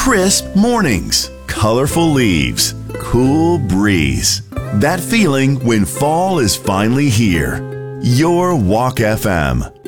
Crisp mornings, colorful leaves, cool breeze. That feeling when fall is finally here. Your Walk FM.